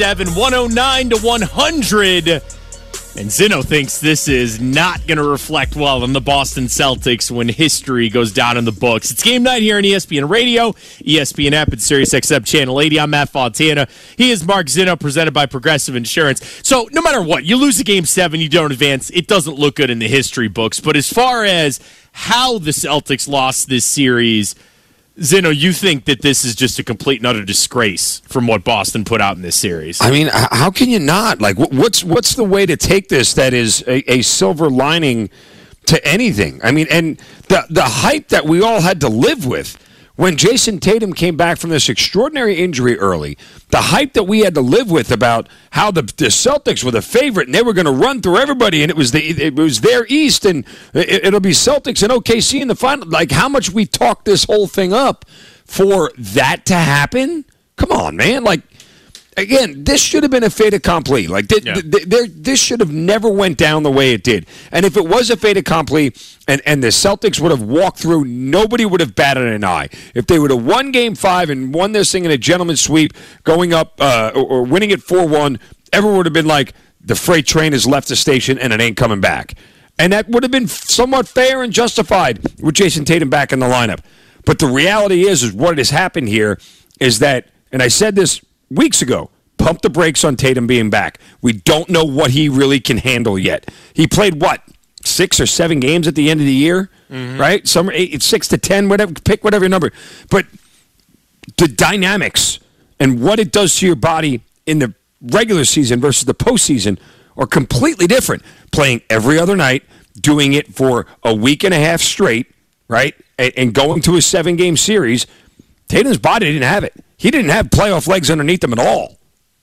109-100. And Zinno thinks this is not going to reflect well on the Boston Celtics when history goes down in the books. It's game night here on ESPN Radio, ESPN app, and SiriusXM Channel 80. I'm Matt Fontana. He is Mark Zinno, presented by Progressive Insurance. So no matter what, you lose a Game 7, you don't advance, it doesn't look good in the history books. But as far as how the Celtics lost this series, Zinno, you think that this is just a complete and utter disgrace from what Boston put out in this series? I mean, how can you not? Like, what's the way to take this that is a silver lining to anything? I mean, and the hype that we all had to live with when Jason Tatum came back from this extraordinary injury early, the hype that we had to live with about how the Celtics were the favorite and they were going to run through everybody, and it was their East, and it'll be Celtics and OKC in the final. Like, how much we talked this whole thing up for that to happen? Come on, man. Like, again, this should have been a fait accompli. Like, this should have never went down the way it did. And if it was a fait accompli and the Celtics would have walked through, nobody would have batted an eye. If they would have won Game 5 and won this thing in a gentleman's sweep, going up or winning it 4-1, everyone would have been like, the freight train has left the station and it ain't coming back. And that would have been somewhat fair and justified with Jason Tatum back in the lineup. But the reality is what has happened here is that, and I said this weeks ago, pump the brakes on Tatum being back. We don't know what he really can handle yet. He played, 6 or 7 games at the end of the year, right? Some 6 to 10, whatever. Pick whatever your number. But the dynamics and what it does to your body in the regular season versus the postseason are completely different. Playing every other night, doing it for a week and a half straight, right? And going to a 7-game series, Tatum's body didn't have it. He didn't have playoff legs underneath him at all.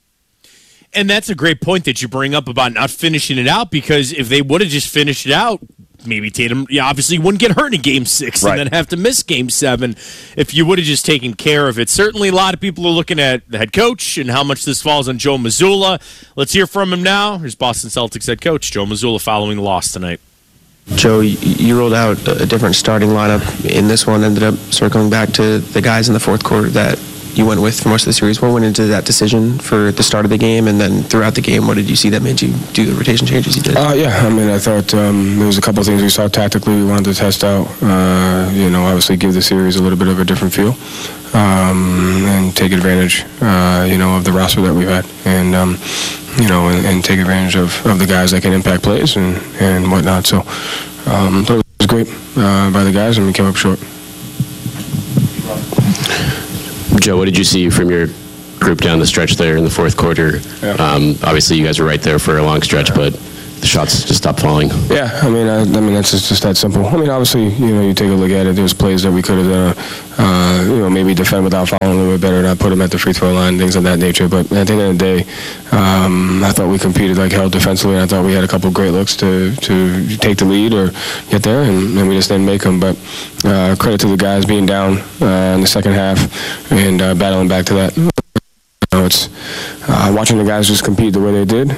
And that's a great point that you bring up about not finishing it out, because if they would have just finished it out, maybe Tatum obviously wouldn't get hurt in Game 6 and then have to miss Game 7 if you would have just taken care of it. Certainly a lot of people are looking at the head coach and how much this falls on Joe Mazzulla. Let's hear from him now. Here's Boston Celtics head coach Joe Mazzulla following the loss tonight. Joe, you rolled out a different starting lineup in this one, ended up circling back to the guys in the fourth quarter that you went with for most of the series. What went into that decision for the start of the game, and then throughout the game, what did you see that made you do the rotation changes you did? I thought there was a couple of things we saw tactically we wanted to test out. Obviously give the series a little bit of a different feel, and take advantage, of the roster that we've had, and take advantage of the guys that can impact plays and whatnot. So it was great by the guys, and we came up short. Joe, what did you see from your group down the stretch there in the fourth quarter? Yeah. Obviously, you guys were right there for a long stretch, but the shots just stopped falling. Yeah, that's just that simple. Obviously, you take a look at it. There's plays that we could have done, maybe defend without fouling a little bit better, not put them at the free throw line, things of that nature. But at the end of the day, I thought we competed like hell defensively, and I thought we had a couple of great looks to take the lead or get there, and we just didn't make them. But credit to the guys being down in the second half and battling back to that. It's watching the guys just compete the way they did.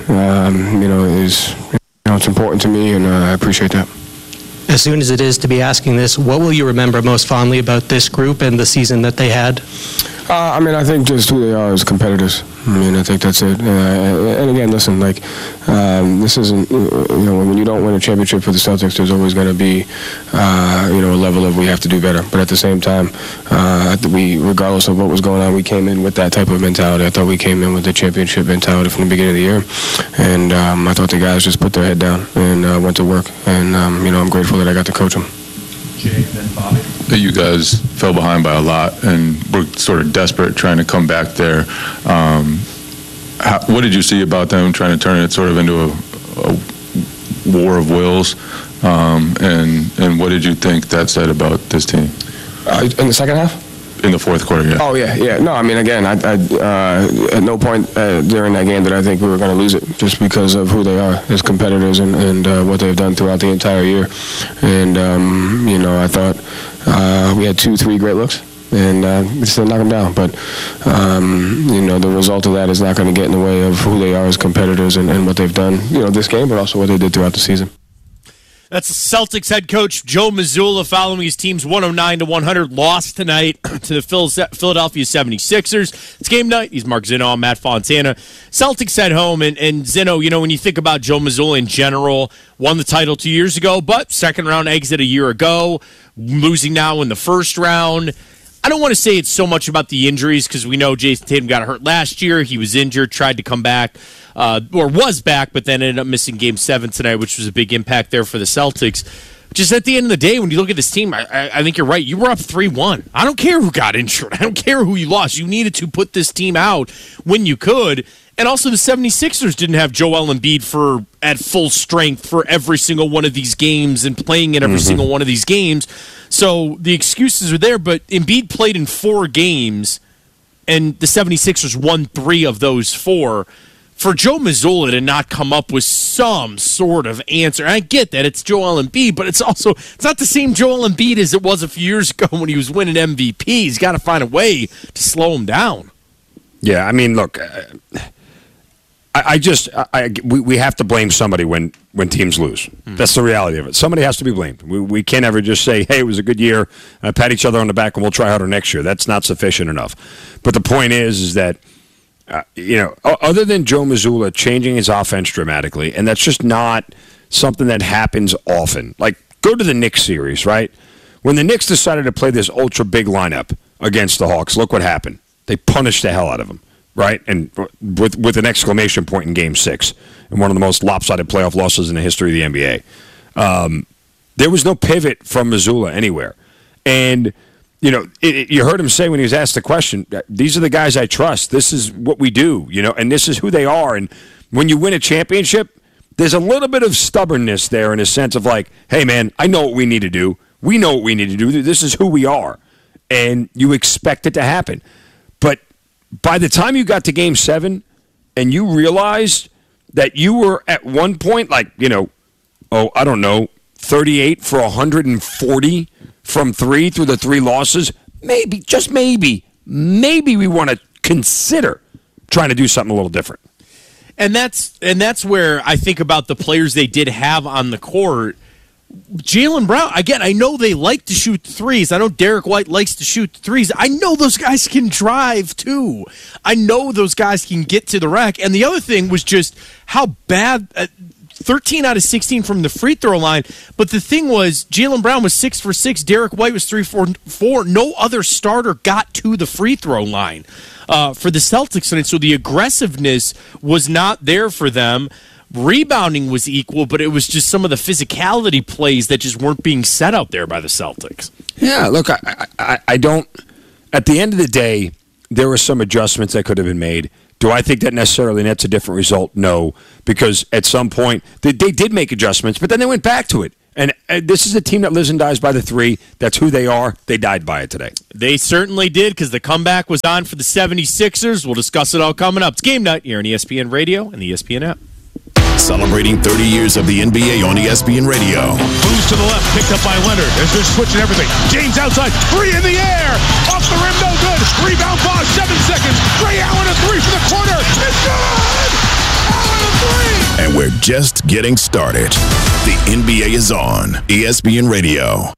It's important to me, and I appreciate that. As soon as it is to be asking this, what will you remember most fondly about this group and the season that they had? I think just who they are as competitors. I think that's it. And again, listen, this isn't, when you don't win a championship for the Celtics, there's always going to be, a level of we have to do better. But at the same time, regardless of what was going on, we came in with that type of mentality. I thought we came in with the championship mentality from the beginning of the year. And I thought the guys just put their head down and went to work. And, I'm grateful that I got to coach them. Jay, then Bobby. You guys fell behind by a lot and were sort of desperate trying to come back there. What did you see about them trying to turn it sort of into a war of wills? And what did you think that said about this team? In the second half? In the fourth quarter, yeah. Oh, yeah. No, again, I at no point during that game did I think we were going to lose it, just because of who they are as competitors and what they've done throughout the entire year. And, I thought we had 2-3 great looks, and we still knock them down. But, the result of that is not going to get in the way of who they are as competitors and what they've done, this game, but also what they did throughout the season. That's Celtics head coach Joe Mazzulla following his team's 109-100 loss tonight to the Philadelphia 76ers. It's game night. He's Mark Zinno. I'm Matt Fontana. Celtics at home, and Zinno, when you think about Joe Mazzulla in general, won the title 2 years ago, but second-round exit a year ago, losing now in the first round. I don't want to say it's so much about the injuries because we know Jason Tatum got hurt last year. He was injured, tried to come back, or was back, but then ended up missing Game 7 tonight, which was a big impact there for the Celtics. Just at the end of the day, when you look at this team, I think you're right. You were up 3-1. I don't care who got injured. I don't care who you lost. You needed to put this team out when you could. And also the 76ers didn't have Joel Embiid at full strength for every single one of these games and playing in every single one of these games. So the excuses are there, but Embiid played in 4 games, and the 76ers won 3 of those 4. For Joe Mazzulla to not come up with some sort of answer, I get that it's Joel Embiid, but it's not the same Joel Embiid as it was a few years ago when he was winning MVP. He's got to find a way to slow him down. Yeah, I mean, look, we have to blame somebody when teams lose. That's the reality of it. Somebody has to be blamed. We can't ever just say, hey, it was a good year, pat each other on the back, and we'll try harder next year. That's not sufficient enough. But the point is that, other than Joe Mazzulla changing his offense dramatically, and that's just not something that happens often. Like, go to the Knicks series, right? When the Knicks decided to play this ultra-big lineup against the Hawks, look what happened. They punished the hell out of them. Right, and with an exclamation point in Game 6, and one of the most lopsided playoff losses in the history of the NBA. There was no pivot from Mazzulla anywhere, and you heard him say when he was asked the question, "These are the guys I trust. This is what we do, and this is who they are." And when you win a championship, there's a little bit of stubbornness there in a sense of like, "Hey, man, I know what we need to do. We know what we need to do. This is who we are," and you expect it to happen, but by the time you got to Game 7 and you realized that you were at one point 38 for 140 from 3 through the 3 losses, maybe, just maybe we want to consider trying to do something a little different. And that's where I think about the players they did have on the court. Jaylen Brown, again, I know they like to shoot threes. I know Derek White likes to shoot threes. I know those guys can drive, too. I know those guys can get to the rack. And the other thing was just how bad 13 out of 16 from the free throw line. But the thing was, Jaylen Brown was 6 for 6. Derek White was 3 for 4. No other starter got to the free throw line for the Celtics. And so the aggressiveness was not there for them. Rebounding was equal, but it was just some of the physicality plays that just weren't being set out there by the Celtics. Yeah, look, I don't. At the end of the day, there were some adjustments that could have been made. Do I think that necessarily nets a different result? No, because at some point they did make adjustments, but then they went back to it. And this is a team that lives and dies by the 3. That's who they are. They died by it today. They certainly did, because the comeback was on for the 76ers. We'll discuss it all coming up. It's Game Night here on ESPN Radio and the ESPN app. Celebrating 30 years of the NBA on ESPN Radio. Moves to the left, picked up by Leonard as they're switching everything. James outside, 3 in the air, off the rim, no good. Rebound, pause, 7 seconds. Ray Allen a 3 from the corner. It's good! Allen a 3! And we're just getting started. The NBA is on ESPN Radio.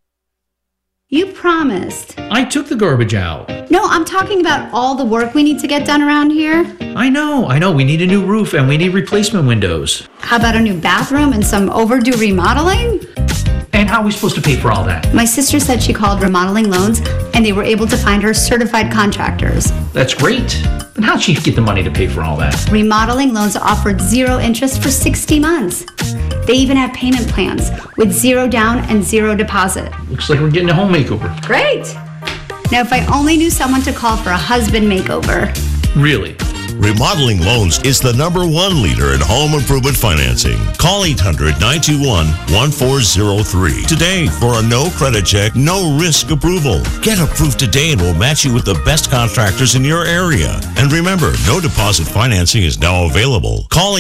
You promised. I took the garbage out. No, I'm talking about all the work we need to get done around here. I know. We need a new roof and we need replacement windows. How about a new bathroom and some overdue remodeling? And how are we supposed to pay for all that? My sister said she called Remodeling Loans and they were able to find her certified contractors. That's great. But how'd she get the money to pay for all that? Remodeling Loans offered 0 interest for 60 months. They even have payment plans with 0 down and 0 deposit. Looks like we're getting a home makeover. Great. Now, if I only knew someone to call for a husband makeover. Really? Remodeling Loans is the #1 leader in home improvement financing. Call 800-921-1403 today for a no credit check, no risk approval. Get approved today and we'll match you with the best contractors in your area. And remember, no deposit financing is now available. Call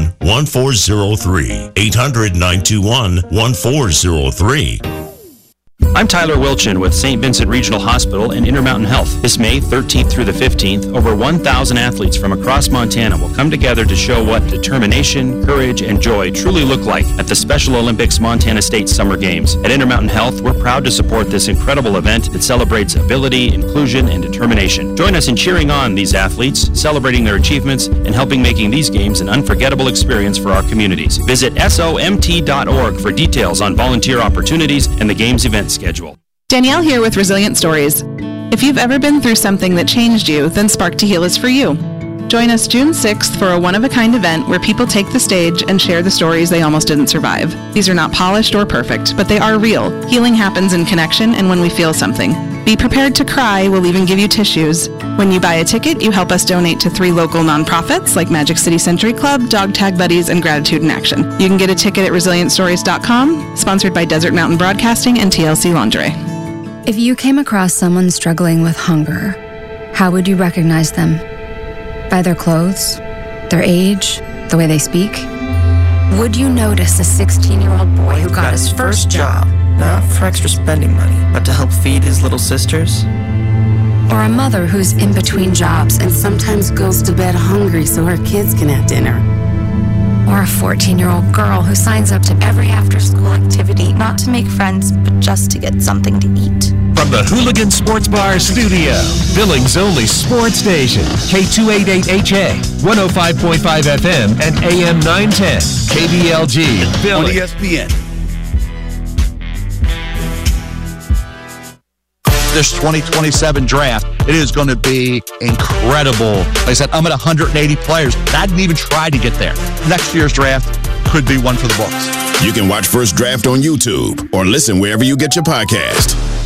800-921-1403. 800-921-1403. I'm Tyler Wilchin with St. Vincent Regional Hospital and Intermountain Health. This May 13th through the 15th, over 1,000 athletes from across Montana will come together to show what determination, courage, and joy truly look like at the Special Olympics Montana State Summer Games. At Intermountain Health, we're proud to support this incredible event that celebrates ability, inclusion, and determination. Join us in cheering on these athletes, celebrating their achievements, and helping making these games an unforgettable experience for our communities. Visit SOMT.org for details on volunteer opportunities and the games event schedule. Danielle here with Resilient Stories. If you've ever been through something that changed you, then Spark to Heal is for you. Join us June 6th for a one-of-a-kind event where people take the stage and share the stories they almost didn't survive. These are not polished or perfect, but they are real. Healing happens in connection and when we feel something. Be prepared to cry. We'll even give you tissues. When you buy a ticket, you help us donate to 3 local nonprofits like Magic City Century Club, Dog Tag Buddies, and Gratitude in Action. You can get a ticket at ResilientStories.com, sponsored by Desert Mountain Broadcasting and TLC Lingerie. If you came across someone struggling with hunger, how would you recognize them? By their clothes, their age, the way they speak? Would you notice a 16-year-old boy who got his first job? Not for extra spending money, but to help feed his little sisters? Or a mother who's in between jobs and sometimes goes to bed hungry so her kids can have dinner? Or a 14-year-old girl who signs up to every after-school activity, not to make friends, but just to get something to eat? From the Hooligan Sports Bar studio, Billings' only sports station, K288HA, 105.5 FM, and AM 910, KBLG, Billings. On ESPN. This 2027 draft, it is going to be incredible. Like I said, I'm at 180 players. I didn't even try to get there. Next year's draft could be one for the books. You can watch First Draft on YouTube or listen wherever you get your podcast.